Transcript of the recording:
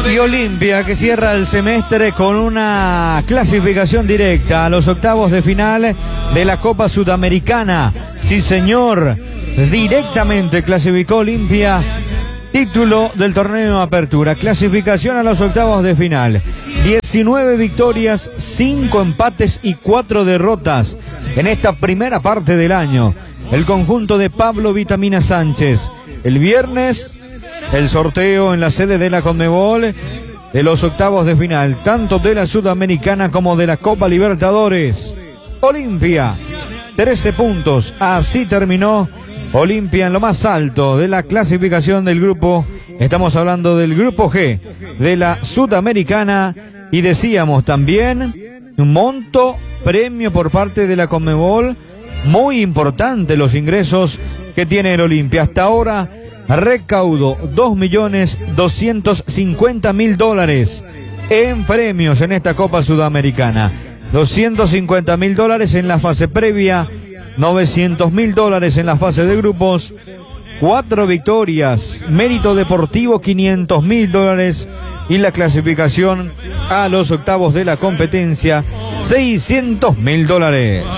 Y Olimpia, que cierra el semestre con una clasificación directa a los octavos de final de la Copa Sudamericana. Sí, señor, directamente clasificó Olimpia. Título del torneo Apertura, clasificación a los octavos de final. 19 victorias, 5 empates y 4 derrotas en esta primera parte del año. El conjunto de Pablo Vitamina Sánchez. El viernes, el sorteo en la sede de la Conmebol de los octavos de final, tanto de la Sudamericana como de la Copa Libertadores. Olimpia, 13 puntos. Así terminó Olimpia en lo más alto de la clasificación del grupo. Estamos hablando del grupo G de la Sudamericana. Y decíamos también un monto premio por parte de la Conmebol. Muy importante los ingresos que tiene el Olimpia. Hasta ahora recaudó $2.250.000 en premios en esta Copa Sudamericana. $250.000 en la fase previa, $900.000 en la fase de grupos, 4 victorias, mérito deportivo $500.000 y la clasificación a los octavos de la competencia $600.000.